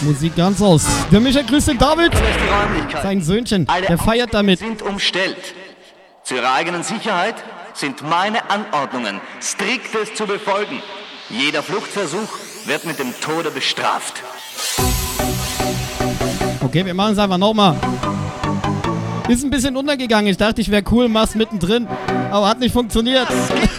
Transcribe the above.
Musik ganz aus. Der Michael grüßt den David. Sein Söhnchen, der feiert damit. Sind umstellt. Zu ihrer eigenen Sicherheit sind meine Anordnungen striktes zu befolgen. Jeder Fluchtversuch wird mit dem Tode bestraft. Okay, wir machen es einfach nochmal. Ist ein bisschen untergegangen. Ich dachte, ich wäre cool, mach's mittendrin. Aber hat nicht funktioniert.